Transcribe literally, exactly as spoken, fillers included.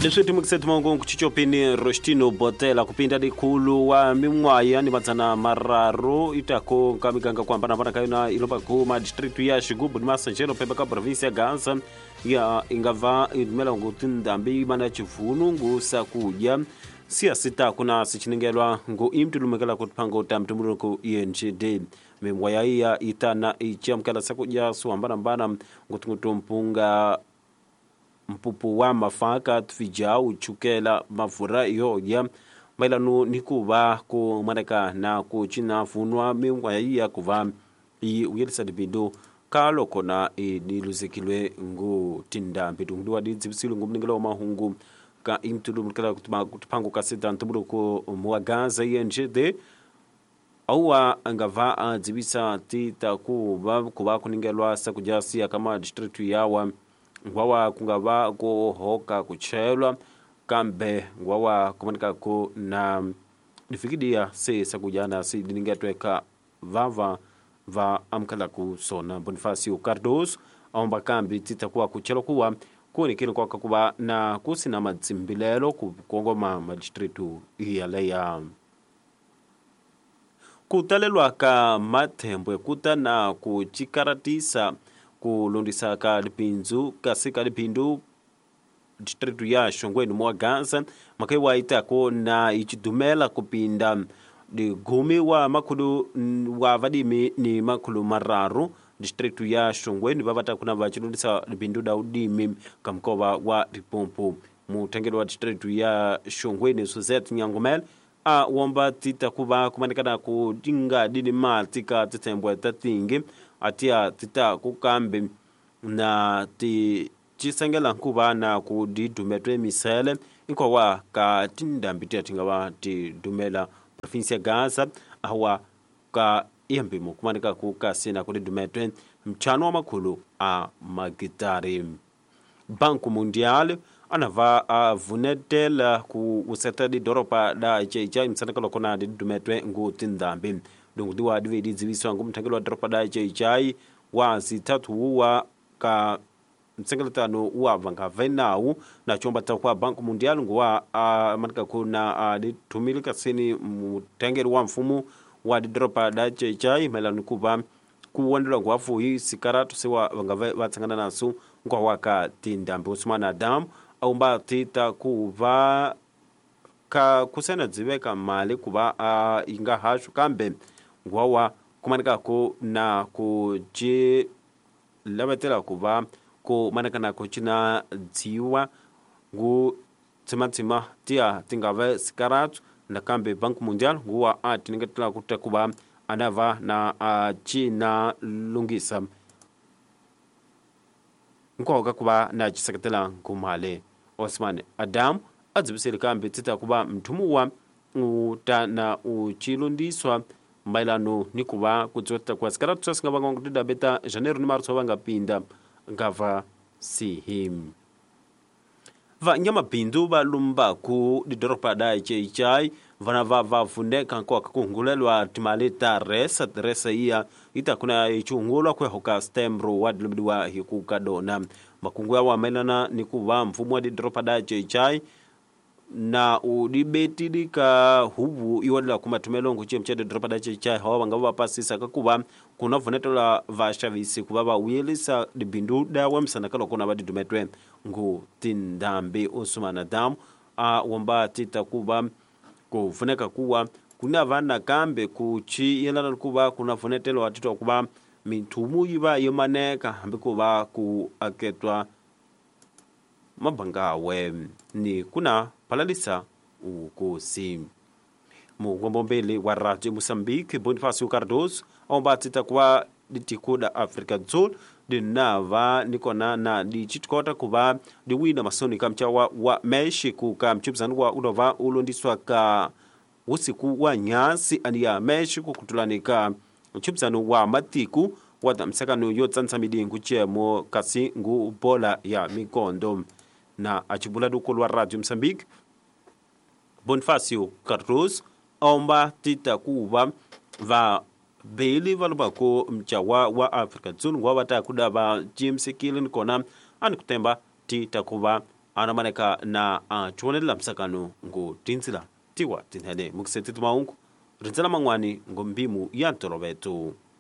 leswi timukisetimangu kuchichopini Rostino Botela kupinda dikulu wa mimwaya ni matsana mararu itako kamiganga kwamba na vana kayona ilopa ku ma district ya Xigubu ni masanjelo pembe ka province ya Gaza ya ingava imela ngutindambi mana chivunu ngusa kuja siasita kuna sichiningelwa ngo imtulumekela kutpanga utamtumuro ku E N G D mimwaya ya itana ichamkala sakuja suambana mbana ngutungutumpunga mpupu wa mafaka tufijau chukela mafura yoya mailanu nikuva ku maneka na ku china funwa mingwa ya kuva i uyelisa dibindo kalo kona e niluzekilwe ngu tinda mbidu nduwa di zibisilu ngu mningelo mahungu ka imtulu mkala kutupangu kasita ntuburu ku mwagaza E N G D auwa angava zibisa tita kuva kuva kuningelwa sakujasi kama district yawa ngwawa kungava ko hoka kuchelwa kambe ngwawa kumanika ko na difikidia se sakujana si diningetweka vava va amkala ku sona Bonifacio Cardoso aomba kambi titakuwa kuchelwa kuwa kuonekana kwa kuba na kusina matsimbilelo ku kongoma madistritu ya leya kutalelwa ka mathembwe kutana ku chikaratisa kulundisa ka dipinzu kasika dipindu district ya Shongweni mwa Gaza makaiwa itako na ichidumela kupinda di gumi wa makulu wa vadimi ni makulu mararu district ya Shongweni vavata kuna vachilundisa dipindu da udimi kamkova wa ripompo mutengelo wa district ya Shongweni Suzette Nyangomel a womba tita kuva kumanikana ku dinga dini matika titembwe tatingi atia tita kukambe na ti chisengela kuva na ku didumetwe misele inkwa ka tinda mbitia tingawa ti dumela province ya Gaza awa ka iambi mukumanika ku kasina ku didumetwe mchano wa makulu a magitari. Banku Mundial anava a vunetela ku useta di doropa da checha msanakalo kona didumetwe ngu tindambi dungudiwa dividi ziviswa ngu mtangelo wa doropa da checha wa zitatu wa ka msengeletano wa vanga venau na chomba kwa Banku Mundial nguwa uh, manika kuna uh, ditumilika sini mtengelo wa mfumu wa didropa da chechai melanu kuva kuwandula ngwafu hii sikaratu sewa vanga vatsangana nasu ngwa waka tindambi Usman Adam au mba tita kuva ka kusena ziveka mali kuva uh, inga hashu kambe ngwawa kumanika ku na kuji labatela kuva ko manakana ko china dziwa ngu tsimatsima tia tingave sikaratu na kambe Banku Mundial nguwa ati ningetela kutakuba anava na uh, china lungisa nkoga kuba na chisakatela kumale Osman Adam adzibisele kambe tita kuba mtumuwa utana uchilundiswa mbailano nikuba kutsota kwa sikaratu sasinga bango ngudida beta Janeiro ni marso banga pinda ngava si him va nyama bindu ba lumba ku didoropa da chechai vana va va fundeka kwa kungulelwa timaleta resa resa ia ita kuna ichungulwa kwa hoka stembro wadlubdiwa hiku kadona makungwa wa melana nikuva mfumo wa didoropa da chechai na udibeti dika hubu iwadla kumatumelo nguchie mchede dropa da chechai hawa wangava pasisa kakuva kuna vunetola vashavisi kuva uyelisa dibindu da wemsana kalo kuna wadi dumetwe ngu tindambi Usman Adam a wamba tita kuva kuvuneka kuwa kuna vana kambe kuchi yelana kuva kuna vunetelo watito kuva mintumu iba yomaneka hambi kuva ku aketwa mabangawe ni kuna palalisa ukosi mugombombele wa Radio Mozambique Bonifacio Cardoso omba tita kwa ditikuda Africa Zone dinava nikona na dichitkota kuva diwina masoni kamcha wa, wa Mexico kamchubzanu wa udova ulondiswa ka usiku wa nyasi ania Mexico kutulanika chubzanu wa matiku wada msakano yo tsansamidi nguche mo kasi ngu bola ya mikondo na achibula dukolwa Radio Mozambique Bonifacio Cardoso omba tita kuva va beli valubako mchawa wa Africa Zone ngwa wata kuda va James Killen kona ani kutemba tita kuva anamaneka na uh, chuonela msakano ngu tinzila tiwa tinhene mukisetitu maungu rinzala mangwani ngombimu ya ntorobetu.